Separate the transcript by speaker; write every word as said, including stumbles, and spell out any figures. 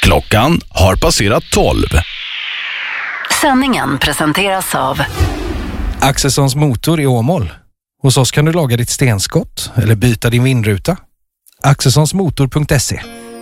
Speaker 1: Klockan har passerat tolv.
Speaker 2: Sändningen presenteras av
Speaker 3: Axelssons motor i Åmål. Hos oss kan du laga ditt stenskott eller byta din vindruta. axelssonsmotor punkt se.